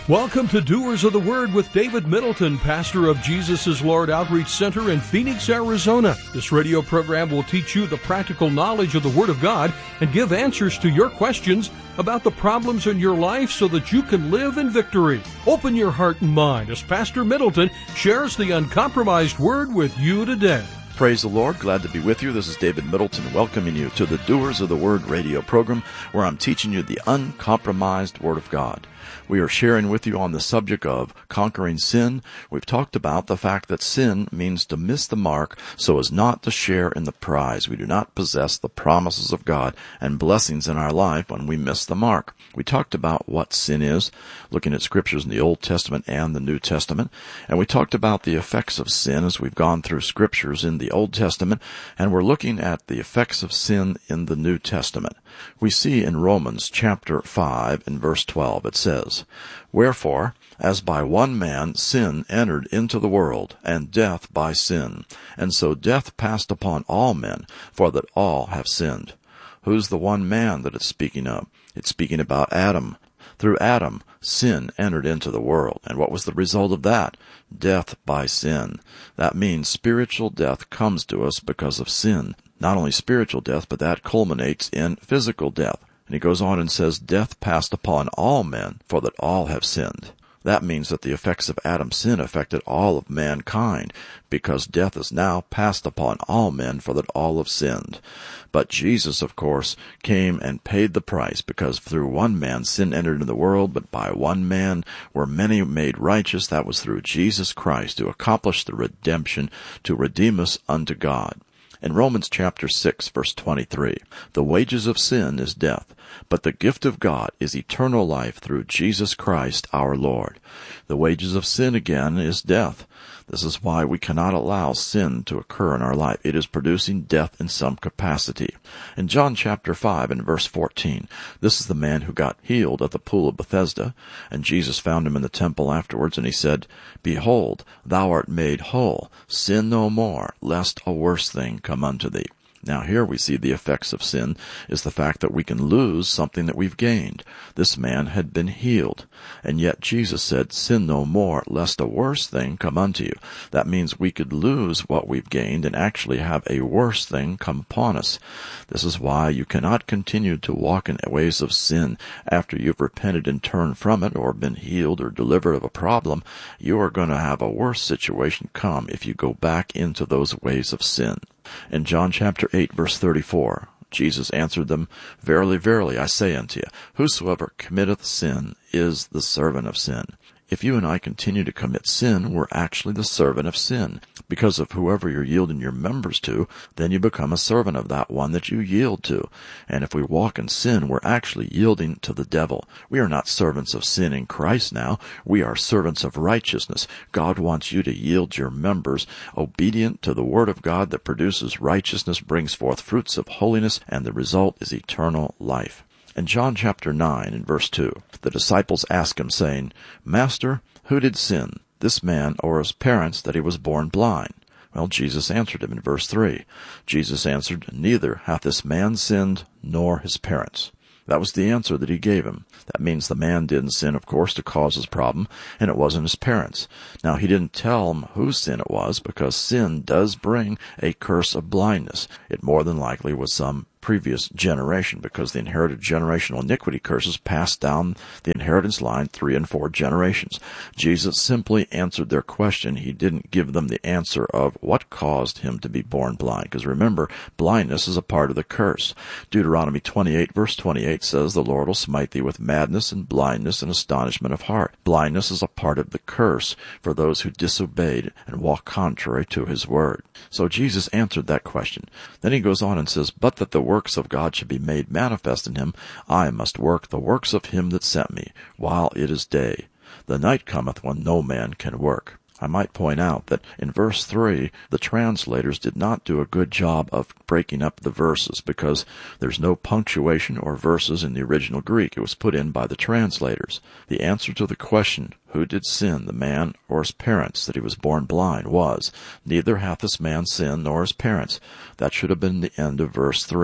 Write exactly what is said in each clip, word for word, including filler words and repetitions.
Welcome to Doers of the Word with David Middleton, pastor of Jesus is Lord Outreach Center in Phoenix, Arizona. This radio program will teach you the practical knowledge of the Word of God and give answers to your questions about the problems in your life so that you can live in victory. Open your heart and mind as Pastor Middleton shares the uncompromised Word with you today. Praise the Lord. Glad to be with you. This is David Middleton welcoming you to the Doers of the Word radio program, where I'm teaching you the uncompromised Word of God. We are sharing with you on the subject of conquering sin. We've talked about the fact that sin means to miss the mark so as not to share in the prize. We do not possess the promises of God and blessings in our life when we miss the mark. We talked about what sin is, looking at scriptures in the Old Testament and the New Testament. And we talked about the effects of sin as we've gone through scriptures in the Old Testament. And we're looking at the effects of sin in the New Testament. We see in Romans chapter five and verse twelve, it says, "Wherefore, as by one man sin entered into the world, and death by sin, and so death passed upon all men, for that all have sinned." Who's the one man that it's speaking of? It's speaking about Adam. Through Adam, sin entered into the world. And what was the result of that? Death by sin. That means spiritual death comes to us because of sin. Not only spiritual death, but that culminates in physical death. And he goes on and says, "Death passed upon all men, for that all have sinned." That means that the effects of Adam's sin affected all of mankind, because death is now passed upon all men, for that all have sinned. But Jesus, of course, came and paid the price, because through one man sin entered into the world, but by one man were many made righteous. That was through Jesus Christ, to accomplish the redemption, to redeem us unto God. In Romans chapter six, verse twenty-three, "The wages of sin is death, but the gift of God is eternal life through Jesus Christ our Lord." The wages of sin, again, is death. This is why we cannot allow sin to occur in our life. It is producing death in some capacity. In John chapter five and verse fourteen, this is the man who got healed at the pool of Bethesda, and Jesus found him in the temple afterwards, and he said, "Behold, thou art made whole. Sin no more, lest a worse thing come unto thee." Now here we see the effects of sin is the fact that we can lose something that we've gained. This man had been healed, and yet Jesus said, "Sin no more, lest a worse thing come unto you." That means we could lose what we've gained and actually have a worse thing come upon us. This is why you cannot continue to walk in ways of sin after you've repented and turned from it or been healed or delivered of a problem. You are going to have a worse situation come if you go back into those ways of sin. In John chapter eight, verse thirty-four, Jesus answered them, "Verily, verily, I say unto you, whosoever committeth sin is the servant of sin." If you and I continue to commit sin, we're actually the servant of sin. Because of whoever you're yielding your members to, then you become a servant of that one that you yield to. And if we walk in sin, we're actually yielding to the devil. We are not servants of sin in Christ now. We are servants of righteousness. God wants you to yield your members obedient to the Word of God that produces righteousness, brings forth fruits of holiness, and the result is eternal life. In John chapter nine and verse two, the disciples ask him, saying, "Master, who did sin, this man or his parents, that he was born blind?" Well, Jesus answered him in verse three. Jesus answered, "Neither hath this man sinned, nor his parents." That was the answer that he gave him. That means the man didn't sin, of course, to cause his problem, and it wasn't his parents. Now, he didn't tell him whose sin it was, because sin does bring a curse of blindness. It more than likely was some previous generation, because the inherited generational iniquity curses passed down the inheritance line three and four generations. Jesus simply answered their question. He didn't give them the answer of what caused him to be born blind, because remember, blindness is a part of the curse. Deuteronomy twenty-eight, verse twenty-eight says, "The Lord will smite thee with madness and blindness and astonishment of heart." Blindness is a part of the curse for those who disobeyed and walk contrary to his word. So Jesus answered that question. Then he goes on and says, "But that the works of God should be made manifest in him, I must work the works of him that sent me, while it is day. The night cometh when no man can work." I might point out that in verse three, the translators did not do a good job of breaking up the verses, because there's no punctuation or verses in the original Greek. It was put in by the translators. The answer to the question, who did sin, the man or his parents, that he was born blind, was, "Neither hath this man sinned nor his parents." That should have been the end of verse three.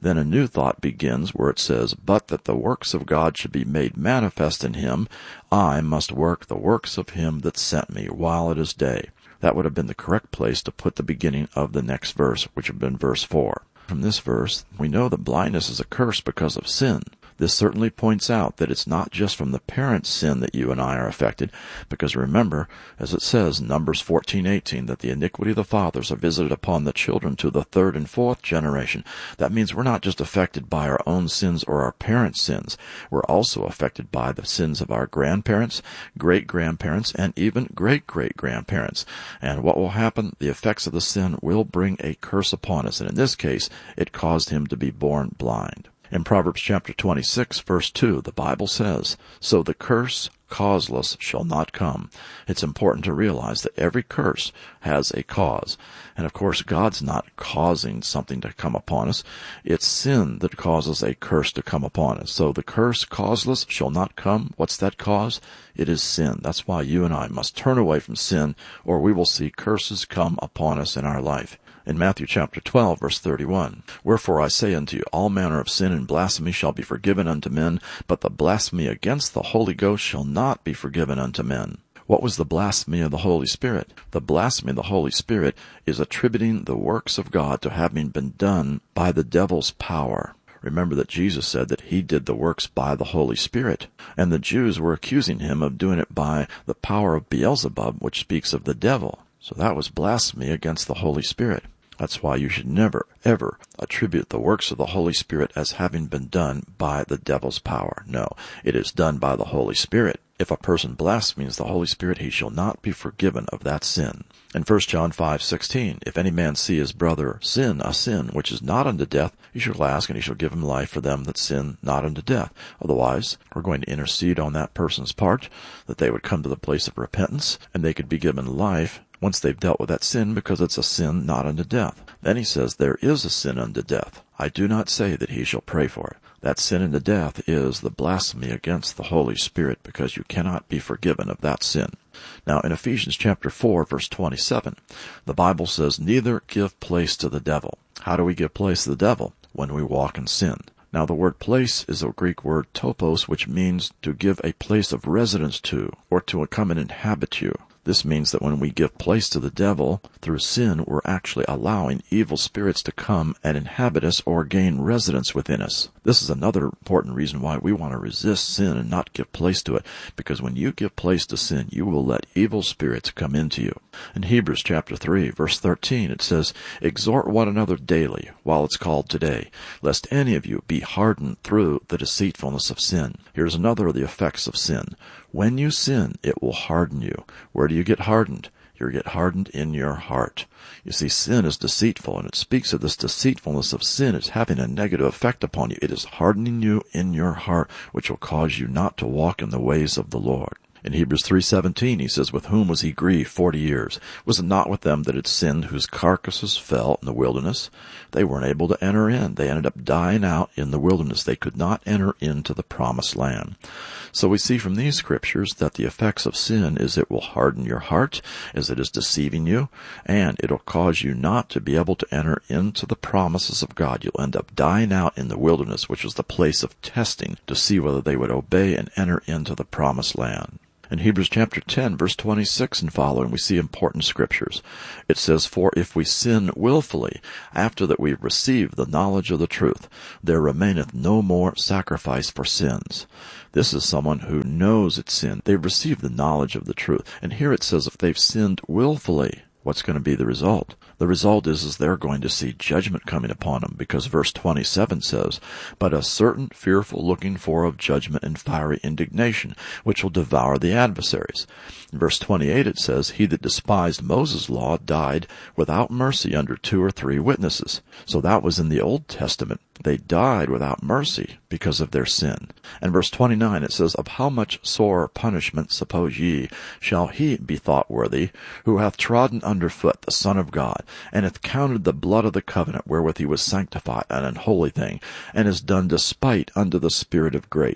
Then a new thought begins where it says, but that the works of God should be made manifest in him, I must work the works of him that sent me while it is day. That would have been the correct place to put the beginning of the next verse, which would have been verse four. From this verse, we know that blindness is a curse because of sin. This certainly points out that it's not just from the parent's sin that you and I are affected, because remember, as it says in Numbers fourteen eighteen, that the iniquity of the fathers are visited upon the children to the third and fourth generation. That means we're not just affected by our own sins or our parents' sins. We're also affected by the sins of our grandparents, great-grandparents, and even great-great-grandparents. And what will happen? The effects of the sin will bring a curse upon us, and in this case, it caused him to be born blind. In Proverbs chapter twenty-six, verse two, the Bible says, so the curse causeless shall not come. It's important to realize that every curse has a cause. And of course, God's not causing something to come upon us. It's sin that causes a curse to come upon us. So the curse causeless shall not come. What's that cause? It is sin. That's why you and I must turn away from sin, or we will see curses come upon us in our life. In Matthew chapter twelve, verse thirty-one, wherefore I say unto you, all manner of sin and blasphemy shall be forgiven unto men, but the blasphemy against the Holy Ghost shall not be forgiven unto men. What was the blasphemy of the Holy Spirit? The blasphemy of the Holy Spirit is attributing the works of God to having been done by the devil's power. Remember that Jesus said that he did the works by the Holy Spirit, and the Jews were accusing him of doing it by the power of Beelzebub, which speaks of the devil. So that was blasphemy against the Holy Spirit. That's why you should never, ever attribute the works of the Holy Spirit as having been done by the devil's power. No, it is done by the Holy Spirit. If a person blasphemes the Holy Spirit, he shall not be forgiven of that sin. In First John five sixteen, if any man see his brother sin a sin which is not unto death, he shall ask, and he shall give him life for them that sin not unto death. Otherwise, we're going to intercede on that person's part, that they would come to the place of repentance, and they could be given life once they've dealt with that sin, because it's a sin not unto death. Then he says, there is a sin unto death. I do not say that he shall pray for it. That sin unto death is the blasphemy against the Holy Spirit, because you cannot be forgiven of that sin. Now, in Ephesians chapter four, verse twenty-seven, the Bible says, neither give place to the devil. How do we give place to the devil? When we walk in sin. Now, the word place is a Greek word topos, which means to give a place of residence to, or to come and inhabit you. This means that when we give place to the devil through sin, we're actually allowing evil spirits to come and inhabit us or gain residence within us. This is another important reason why we want to resist sin and not give place to it, because when you give place to sin, you will let evil spirits come into you. In Hebrews chapter three, verse thirteen, it says, exhort one another daily, while it's called today, lest any of you be hardened through the deceitfulness of sin. Here's another of the effects of sin. When you sin, it will harden you. Where do you get hardened? You get hardened in your heart. You see, sin is deceitful, and it speaks of this deceitfulness of sin as having a negative effect upon you. It is hardening you in your heart, which will cause you not to walk in the ways of the Lord. In Hebrews three seventeen, he says, with whom was he grieved forty years? Was it not with them that had sinned, whose carcasses fell in the wilderness? They weren't able to enter in. They ended up dying out in the wilderness. They could not enter into the promised land. So we see from these scriptures that the effects of sin is it will harden your heart as it is deceiving you, and it'll cause you not to be able to enter into the promises of God. You'll end up dying out in the wilderness, which was the place of testing to see whether they would obey and enter into the promised land. In Hebrews chapter ten, verse twenty-six and following, we see important scriptures. It says, for if we sin willfully, after that we have received the knowledge of the truth, there remaineth no more sacrifice for sins. This is someone who knows it's sin. They've received the knowledge of the truth. And here it says if they've sinned willfully, what's going to be the result? The result is, is they're going to see judgment coming upon them, because verse twenty-seven says, but a certain fearful looking for of judgment and fiery indignation, which will devour the adversaries. In verse twenty-eight it says, he that despised Moses' law died without mercy under two or three witnesses. So that was in the Old Testament. They died without mercy because of their sin. And verse twenty-nine, it says, of how much sore punishment, suppose ye, shall he be thought worthy, who hath trodden under foot the Son of God, and hath counted the blood of the covenant wherewith he was sanctified an unholy thing, and has done despite unto the Spirit of grace.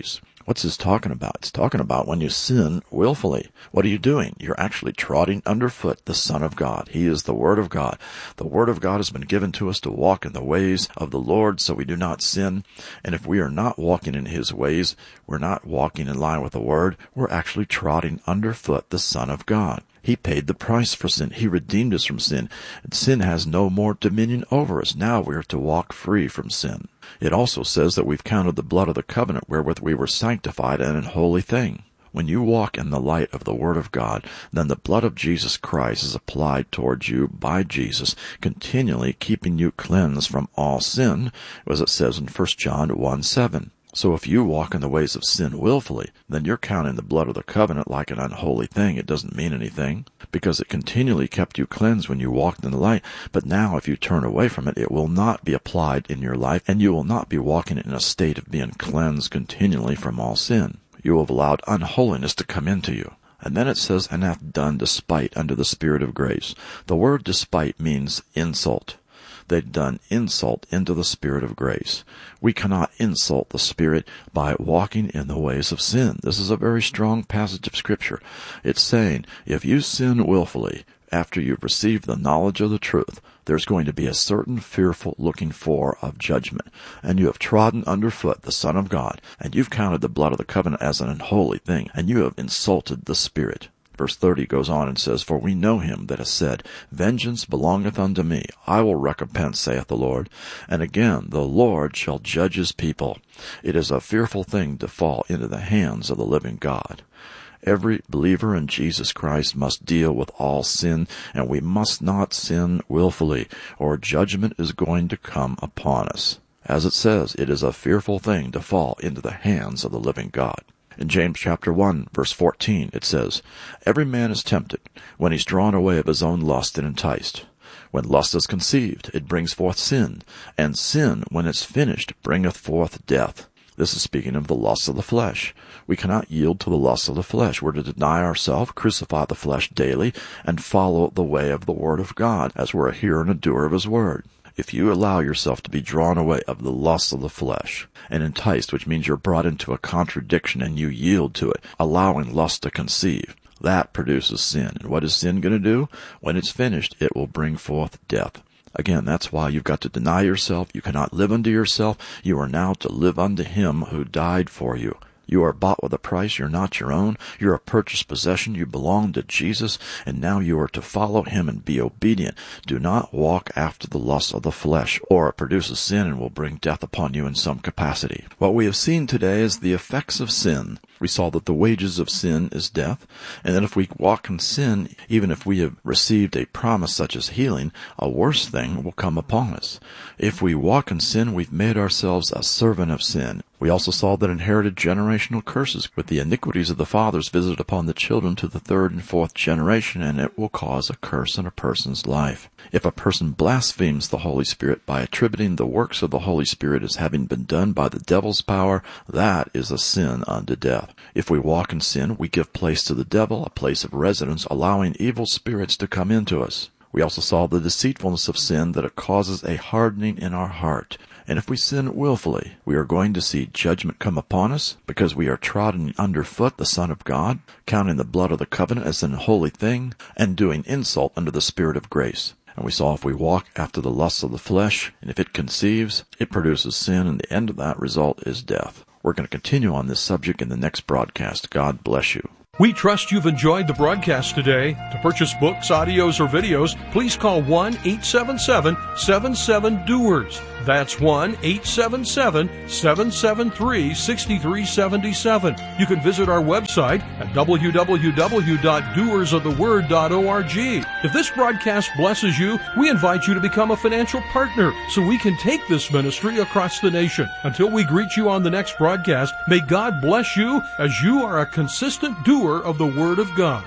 What's this talking about? It's talking about when you sin willfully. What are you doing? You're actually trotting underfoot the Son of God. He is the Word of God. The Word of God has been given to us to walk in the ways of the Lord so we do not sin. And if we are not walking in His ways, we're not walking in line with the Word, we're actually trotting underfoot the Son of God. He paid the price for sin. He redeemed us from sin. And sin has no more dominion over us. Now we are to walk free from sin. It also says that we've counted the blood of the covenant wherewith we were sanctified and an holy thing. When you walk in the light of the Word of God, then the blood of Jesus Christ is applied towards you by Jesus, continually keeping you cleansed from all sin, as it says in First John one seven. So if you walk in the ways of sin willfully, then you're counting the blood of the covenant like an unholy thing. It doesn't mean anything, because it continually kept you cleansed when you walked in the light. But now if you turn away from it, it will not be applied in your life, and you will not be walking in a state of being cleansed continually from all sin. You will have allowed unholiness to come into you. And then it says, and hath done despite unto the Spirit of grace. The word despite means insult. They'd done insult into the Spirit of grace. We cannot insult the Spirit by walking in the ways of sin. This is a very strong passage of Scripture. It's saying, if you sin willfully after you've received the knowledge of the truth, there's going to be a certain fearful looking for of judgment. And you have trodden underfoot the Son of God, and you've counted the blood of the covenant as an unholy thing, and you have insulted the Spirit. Verse thirty goes on and says, For we know him that has said, Vengeance belongeth unto me, I will recompense, saith the Lord. And again, the Lord shall judge his people. It is a fearful thing to fall into the hands of the living God. Every believer in Jesus Christ must deal with all sin, and we must not sin willfully, or judgment is going to come upon us. As it says, it is a fearful thing to fall into the hands of the living God. In James chapter one, verse fourteen, it says, Every man is tempted when he's drawn away of his own lust and enticed. When lust is conceived, it brings forth sin, and sin, when it's finished, bringeth forth death. This is speaking of the lusts of the flesh. We cannot yield to the lusts of the flesh. We're to deny ourselves, crucify the flesh daily, and follow the way of the Word of God, as we're a hearer and a doer of His Word. If you allow yourself to be drawn away of the lusts of the flesh and enticed, which means you're brought into a contradiction and you yield to it, allowing lust to conceive, that produces sin. And what is sin going to do? When it's finished, it will bring forth death. Again, that's why you've got to deny yourself. You cannot live unto yourself. You are now to live unto Him who died for you. You are bought with a price. You're not your own. You're a purchased possession. You belong to Jesus, and now you are to follow Him and be obedient. Do not walk after the lusts of the flesh, or it produces sin and will bring death upon you in some capacity. What we have seen today is the effects of sin. We saw that the wages of sin is death, and that if we walk in sin, even if we have received a promise such as healing, a worse thing will come upon us. If we walk in sin, we've made ourselves a servant of sin. We also saw that inherited generational curses with the iniquities of the fathers visited upon the children to the third and fourth generation, and it will cause a curse in a person's life. If a person blasphemes the Holy Spirit by attributing the works of the Holy Spirit as having been done by the devil's power, that is a sin unto death. If we walk in sin, we give place to the devil, a place of residence, allowing evil spirits to come into us. We also saw the deceitfulness of sin, that it causes a hardening in our heart. And if we sin willfully, we are going to see judgment come upon us, because we are trodden underfoot the Son of God, counting the blood of the covenant as an holy thing, and doing insult unto the Spirit of grace. And we saw if we walk after the lusts of the flesh, and if it conceives, it produces sin, and the end of that result is death. We're going to continue on this subject in the next broadcast. God bless you. We trust you've enjoyed the broadcast today. To purchase books, audios, or videos, please call one eight seven seven, seven seven, D O E R S. That's one eight seven seven, seven seven three, six three seven seven. You can visit our website at w w w dot doers of the word dot org. If this broadcast blesses you, we invite you to become a financial partner so we can take this ministry across the nation. Until we greet you on the next broadcast, may God bless you as you are a consistent doer of the Word of God.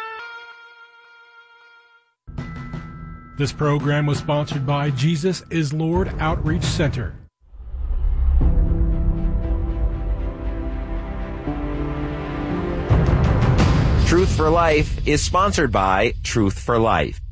This program was sponsored by Jesus is Lord Outreach Center. Truth for Life is sponsored by Truth for Life.